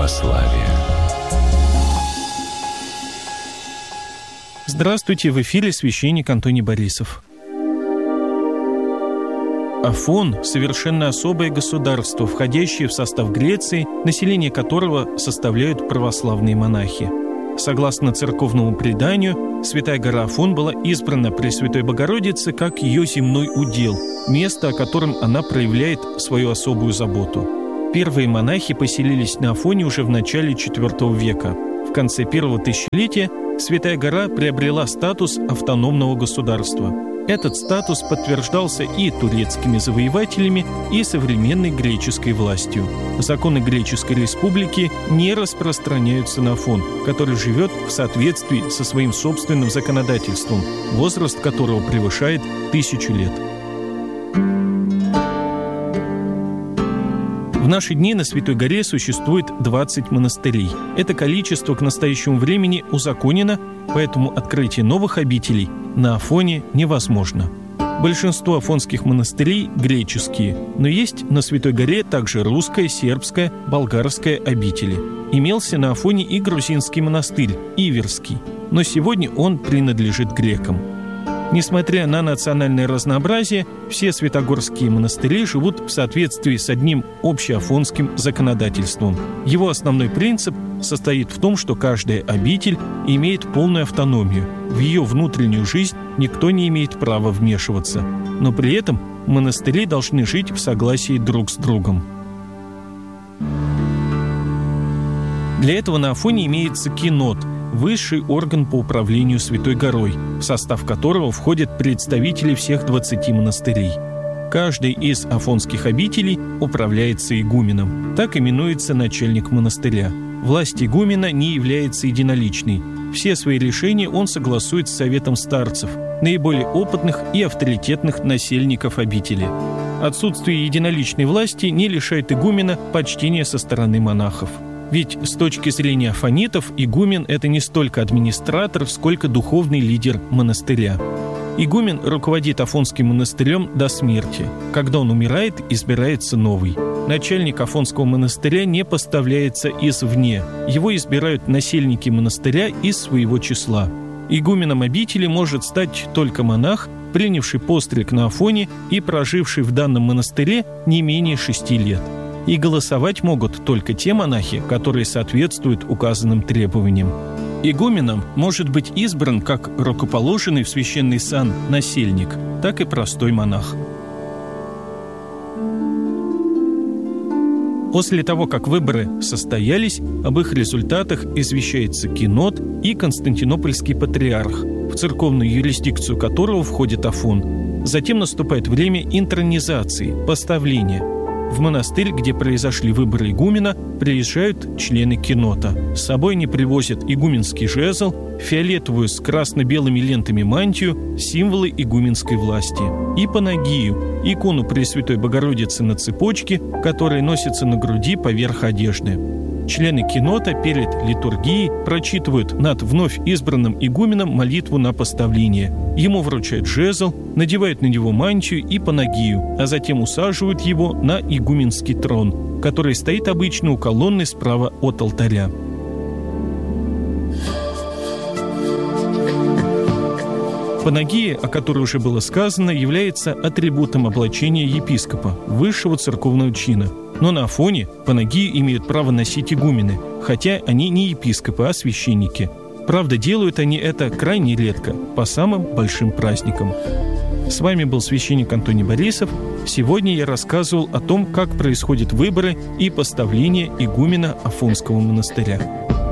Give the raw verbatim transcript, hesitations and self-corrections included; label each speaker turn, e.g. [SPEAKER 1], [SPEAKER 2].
[SPEAKER 1] православия.
[SPEAKER 2] Здравствуйте, в эфире священник Антоний Борисов. Афон – совершенно особое государство, входящее в состав Греции, население которого составляют православные монахи. Согласно церковному преданию, святая гора Афон была избрана Пресвятой Богородице как ее земной удел, место, о котором она проявляет свою особую заботу. Первые монахи поселились на Афоне уже в начале четвёртого века. В конце первого тысячелетия Святая гора приобрела статус автономного государства. Этот статус подтверждался и турецкими завоевателями, и современной греческой властью. Законы Греческой республики не распространяются на Афон, который живет в соответствии со своим собственным законодательством, возраст которого превышает тысячу лет. В наши дни на Святой горе существует двадцать монастырей. Это количество к настоящему времени узаконено, поэтому открытие новых обителей на Афоне невозможно. Большинство афонских монастырей греческие, но есть на Святой горе также русская, сербская, болгарская обители. Имелся на Афоне и грузинский монастырь, Иверский, но сегодня он принадлежит грекам. Несмотря на национальное разнообразие, все святогорские монастыри живут в соответствии с одним общеафонским законодательством. Его основной принцип состоит в том, что каждая обитель имеет полную автономию. В ее внутреннюю жизнь никто не имеет права вмешиваться. Но при этом монастыри должны жить в согласии друг с другом. Для этого на Афоне имеется кинот – высший орган по управлению Святой горой, в состав которого входят представители всех двадцати монастырей. Каждый из афонских обителей управляется игуменом. Так именуется начальник монастыря. Власть игумена не является единоличной. Все свои решения он согласует с советом старцев, наиболее опытных и авторитетных насельников обители. Отсутствие единоличной власти не лишает игумена почтения со стороны монахов. Ведь с точки зрения афонитов игумен – это не столько администратор, сколько духовный лидер монастыря. Игумен руководит Афонским монастырем до смерти. Когда он умирает, избирается новый. Начальник Афонского монастыря не поставляется извне. Его избирают насельники монастыря из своего числа. Игуменом обители может стать только монах, принявший постриг на Афоне и проживший в данном монастыре не менее шести лет. И голосовать могут только те монахи, которые соответствуют указанным требованиям. Игуменом может быть избран как рукоположенный в священный сан насельник, так и простой монах. После того, как выборы состоялись, об их результатах извещается кинот и Константинопольский патриарх, в церковную юрисдикцию которого входит Афон. Затем наступает время интронизации, поставления. В монастырь, где произошли выборы игумена, приезжают члены кинота. С собой они привозят игуменский жезл, фиолетовую с красно-белыми лентами мантию, символы игуменской власти, и панагию, икону Пресвятой Богородицы на цепочке, которая носится на груди поверх одежды. Члены кинота перед литургией прочитывают над вновь избранным игуменом молитву на поставление. Ему вручают жезл, надевают на него мантию и панагию, а затем усаживают его на игуменский трон, который стоит обычно у колонны справа от алтаря. Панагия, о которой уже было сказано, является атрибутом облачения епископа, высшего церковного чина. Но на Афоне панагию имеют право носить игумены, хотя они не епископы, а священники. Правда, делают они это крайне редко, по самым большим праздникам. С вами был священник Антоний Борисов. Сегодня я рассказывал о том, как происходят выборы и поставление игумена Афонского монастыря.